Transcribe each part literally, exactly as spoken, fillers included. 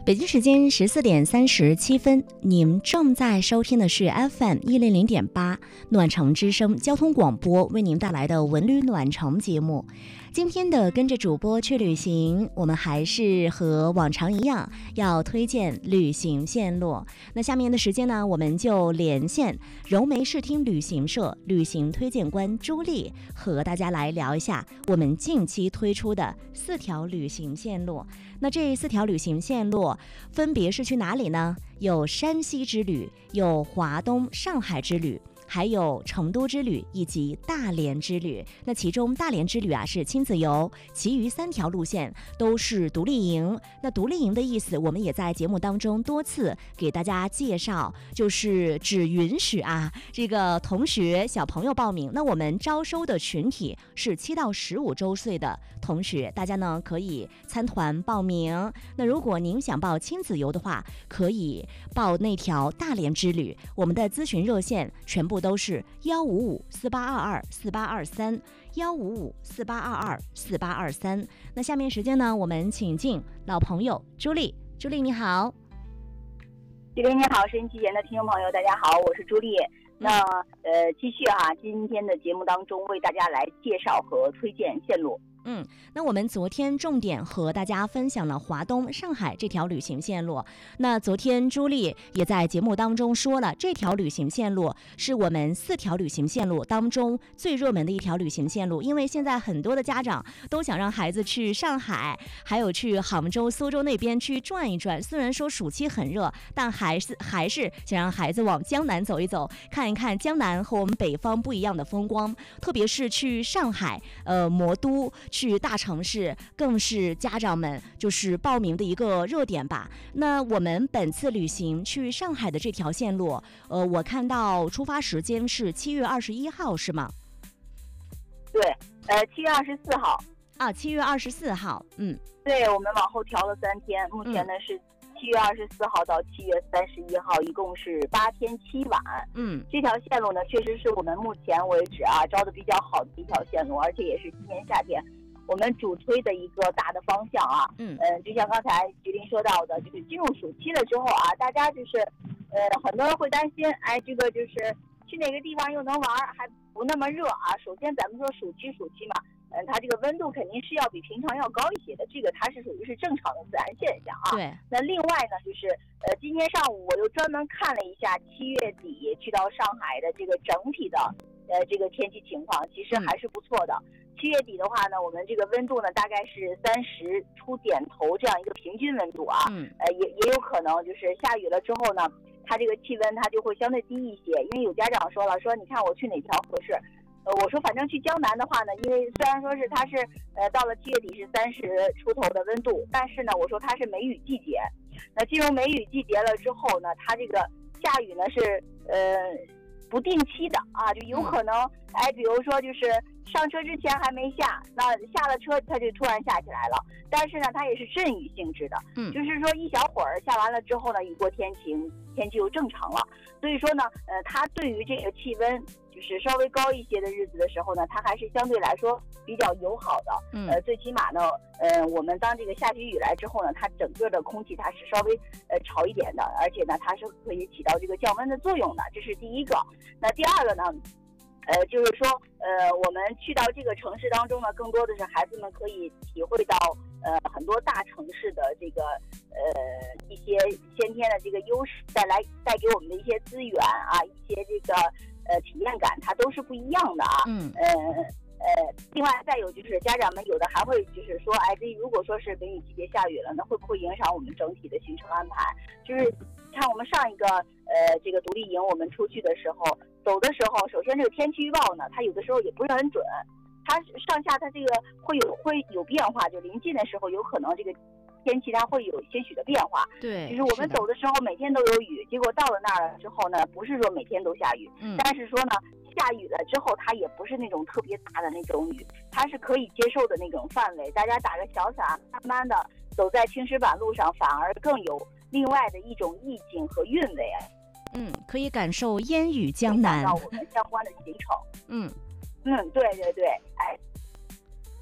北京时间十四点三十七分，您正在收听的是 F M 一零零点八暖城之声交通广播为您带来的文旅暖城节目。今天的跟着主播去旅行，我们还是和往常一样要推荐旅行线路。那下面的时间呢，我们就连线柔梅视听旅行社旅行推荐官朱莉，和大家来聊一下我们近期推出的四条旅行线路。那这四条旅行线路分别是去哪里呢？有山西之旅，有华东上海之旅，还有成都之旅以及大连之旅。那其中大连之旅啊是亲子游，其余三条路线都是独立营。那独立营的意思我们也在节目当中多次给大家介绍，就是只允许啊这个同学小朋友报名。那我们招收的群体是七到十五周岁的同学，大家呢可以参团报名。那如果您想报亲子游的话，可以报那条大连之旅。我们的咨询热线全部都是幺五五四八二二四八二三，幺五五四八二二四八二三。那下面时间呢，我们请进老朋友朱莉。朱莉你好。 这边你好，收音机前的听众朋友大家好，我是朱莉。那呃，继续哈、啊，今天的节目当中为大家来介绍和推荐线路。 嗯，那我们昨天重点和大家分享了华东上海这条旅行线路。那昨天朱莉也在节目当中说了，这条旅行线路是我们四条旅行线路当中最热门的一条旅行线路，因为现在很多的家长都想让孩子去上海，还有去杭州、苏州那边去转一转。虽然说暑期很热，但还是还是想让孩子往江南走一走，看一看江南和我们北方不一样的风光。特别是去上海、呃魔都。去大城市更是家长们就是报名的一个热点吧。那我们本次旅行去上海的这条线路，呃，我看到出发时间是七月二十一号，是吗？ 对，呃，七月二十四号啊，七月二十四号，嗯， 对，我们往后调了三天，目前呢、嗯、是七月二十四号到七月三十一号，一共是八天七晚。 嗯， 这条线路呢，确实是我们目前为止啊招的比较好的一条线路，而且也是今年夏天我们主推的一个大的方向啊。 嗯， 呃，就像刚才菊林说到的，就是进入暑期了之后啊，大家就是呃很多人会担心，哎，这个就是去哪个地方又能玩，还不那么热啊。首先咱们说暑期暑期嘛。嗯，它这个温度肯定是要比平常要高一些的，这个它是属于是正常的自然现象啊。 对。 那另外呢，就是呃，今天上午我又专门看了一下七月底去到上海的这个整体的呃这个天气情况，其实还是不错的。七、嗯、月底的话呢，我们这个温度呢大概是三十出点头这样一个平均温度啊。 嗯。呃， 也也有可能就是下雨了之后呢，它这个气温它就会相对低一些，因为有家长说了，说你看我去哪条合适。呃，我说反正去江南的话呢，因为虽然说是它是呃到了七月底是三十出头的温度，但是呢，我说它是梅雨季节。那进入梅雨季节了之后呢，它这个下雨呢是呃不定期的啊，就有可能哎，比如说就是上车之前还没下，那下了车它就突然下起来了。但是呢，它也是阵雨性质的， 嗯， 就是说一小会儿下完了之后呢，雨过天晴，天气又正常了。所以说呢，呃，它对于这个气温。就是稍微高一些的日子的时候呢，它还是相对来说比较友好的。 嗯， 呃，最起码呢，呃，我们当这个下起雨来之后呢，它整个的空气它是稍微呃潮一点的，而且呢，它是可以起到这个降温的作用的，这是第一个。那第二个呢，呃，就是说，呃，我们去到这个城市当中呢，更多的是孩子们可以体会到呃很多大城市的这个呃一些先天的这个优势，带来带给我们的一些资源啊，一些这个。呃，体验感它都是不一样的啊。 嗯。 呃呃，另外再有就是家长们有的还会就是说，哎，这如果说是梅雨季节下雨了，那会不会影响我们整体的行程安排？就是看我们上一个呃这个独立营，我们出去的时候，走的时候，首先这个天气预报呢，它有的时候也不是很准，它上下它这个会有会有变化，就临近的时候有可能这个。天气它会有些许的变化， 对， 就是我们走的时候每天都有雨，结果到了那儿了之后呢，不是说每天都下雨， 嗯， 但是说呢，下雨了之后它也不是那种特别大的那种雨，它是可以接受的那种范围，大家打个小伞，慢慢的走在青石板路上，反而更有另外的一种意境和韵味啊。 嗯，可以感受烟雨江南， 到我们相关的行程。 嗯嗯，对对对，哎。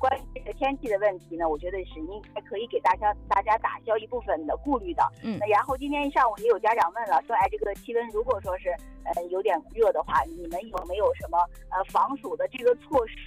关于这个天气的问题呢，我觉得是应该可以给大家大家打消一部分的顾虑的。 嗯， 那然后今天一上午也有家长问了，说哎，这个气温如果说是呃有点热的话，你们有没有什么呃防暑的这个措施